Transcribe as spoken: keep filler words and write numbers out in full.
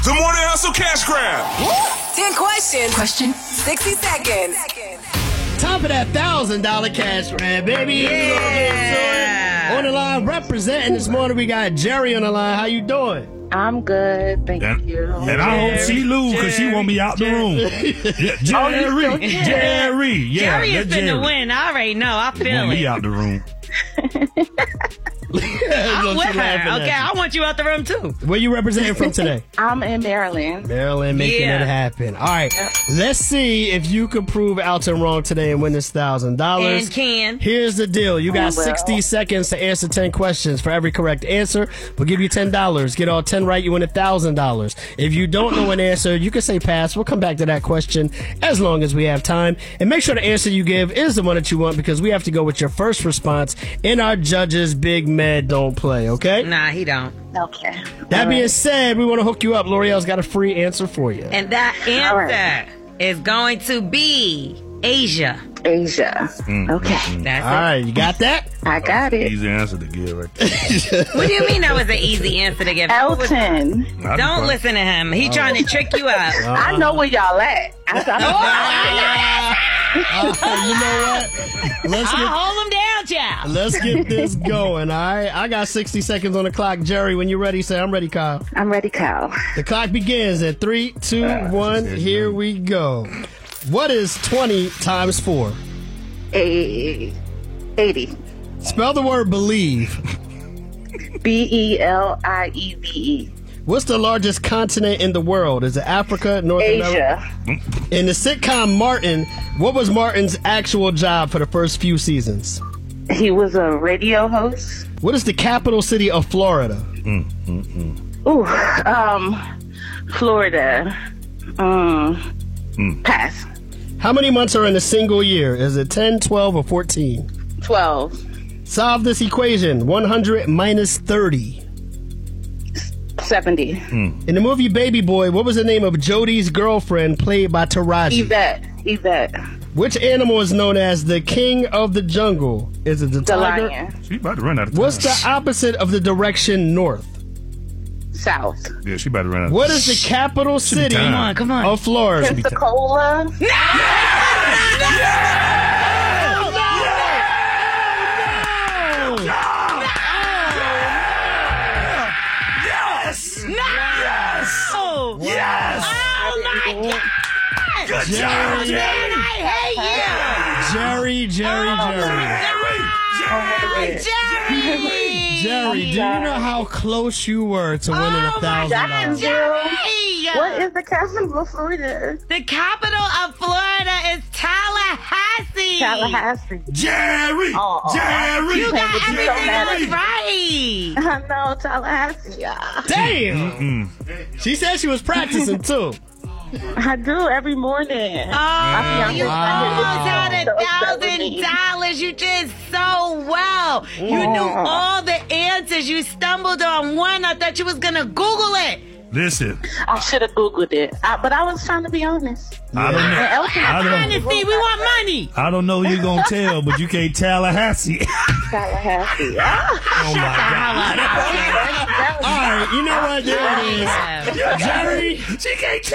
The Morning Hustle Cash Grab. Ten questions. Question. sixty seconds. Time for that one thousand dollars cash grab, baby. Yeah. On the line, representing this morning, we got Jerry on the line. How you doing? I'm good, thank And, you. and I hope she lose because she won't be out the room. Yeah, Jerry, Jerry, yeah, Jerry is that's finna Jerry. win. I already know. I feel Won't it. be out the room. I'm with her. Okay, I want you out the room too. Where you representing from today? I'm in Maryland. Maryland, making Yeah. it happen. All right, let's see if you can prove Alton wrong today and win this one thousand dollars. And can. Here's the deal. You got Oh, well. sixty seconds to answer ten questions. For every correct answer, we'll give you ten dollars. Get all ten right, you win one thousand dollars. If you don't know an answer, you can say pass. We'll come back to that question as long as we have time. And make sure the answer you give is the one that you want, because we have to go with your first response in our judges' Big Med Don't Play, okay? Nah, he don't. Okay. That All being right. said, we want to hook you up. L'Oreal's got a free answer for you. And that answer All right. is going to be Asia. Asia. Okay. That's All right, you got that? I got it. Easy answer to give right there. it. What do you mean that was an easy answer to give? Elton. Don't listen to him. He trying to trick you out. I know where y'all at. I, I, Uh, you know what? Let's I'll get hold him down, child. let's get this going. All right, I got sixty seconds on the clock. Jerry, when you're ready, say I'm ready, Kyle. I'm ready, Kyle. The clock begins at three, two, one. Here we go. What is twenty times four? A- eighty. Spell the word believe. B E L I E V E. What's the largest continent in the world? Is it Africa, North America? Asia. In the sitcom Martin, what was Martin's actual job for the first few seasons? He was a radio host. What is the capital city of Florida? Ooh, um, Florida. Um, pass. How many months are in a single year? Is it ten, twelve, or fourteen? twelve. Solve this equation. one hundred minus thirty. seventy. In the movie Baby Boy, what was the name of Jodie's girlfriend played by Taraji? Yvette. Yvette. Which animal is known as the king of the jungle? Is it the, The tiger? lion. She about to run out of time. What's the opposite of the direction north? South. Yeah, she about to run out of What is the capital city time. Come on, come on. of Florida? Pensacola. Oh, Yes! oh my God! Good job, Jerry, Man, I hate Jerry, you! Jerry, Jerry. Oh, Jerry! Jerry, do you know how close you were to winning a Oh, my thousand dollars? Jerry! What is the capital of Florida? The capital of Florida is Tallahassee. Tallahassee. Jerry! Oh, oh. Jerry! You got But you everything don't matter. else right. I know, Tallahassee. Yeah. Damn! She said she was practicing too. I do every morning. Oh, you Wow. almost had a thousand dollars. You did so well. You knew all the answers. You stumbled on one. I thought you was gonna Google it. Listen, I should have Googled it. I, but I was trying to be honest. I don't know. And Elton, I Trying to don't, see, we want money. I don't know who you're going to tell, but you can't Tallahassee. Tallahassee. Oh, my God. All right, you know what? There it is. Yeah. Jerry, She can't